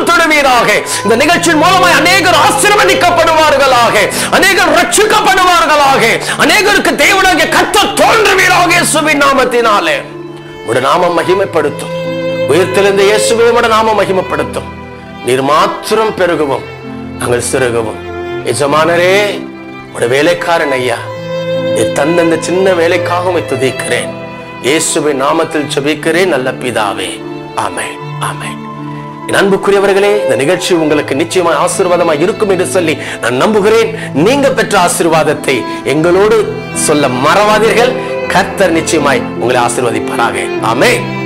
தொடுவீராக. இந்த நிகழ்ச்சியின் மூலமாய் அநேகர் ஆசீர்வதிக்கப்படுவார்களாக, அநேகர் ரட்சிக்கப்படுவார்களாக, அநேகருக்கு தேவனாகிய கர்த்தர் தோன்றுவீராக. இயேசுவின் நாமத்தினாலே உம்முடைய நாமம் மகிமைப்படுத்தும். உயிர்த்தெழுந்த இயேசுவே உம்முடைய நாமம் மகிமைப்படுத்தும். நீர் மாத்திரம் பெருகவும் நாங்கள் சிறுகவும். எஜமானரே, உடைய வேலைக்காரன் ஐயா, நீர் தந்த இந்த சின்ன வேலைக்காக துதிக்கிறேன். இயேசுவின் நாமத்தில் ஜெபிக்கிறேன் நல்ல பிதாவே. ஆமென், ஆமென். என் அன்புக்குரியவர்களே, இந்த நிகழ்ச்சி உங்களுக்கு நிச்சயமாக ஆசீர்வாதமாக இருக்கும் என்று சொல்லி நான் நம்புகிறேன். நீங்க பெற்ற ஆசீர்வாதத்தை எங்களோடு சொல்ல மறவாதீர்கள். கர்த்தர் நிச்சயமாய் உங்களை ஆசீர்வதிப்பாராக. ஆமென்.